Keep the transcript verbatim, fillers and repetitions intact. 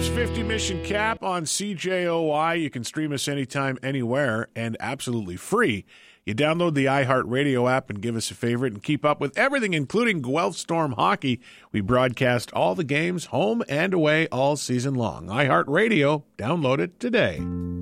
It's fifty Mission Cap on C J O Y. You can stream us anytime, anywhere, and absolutely free. You download the iHeartRadio app and give us a favorite and keep up with everything, including Guelph Storm hockey. We broadcast all the games, home and away, all season long. iHeartRadio, download it today.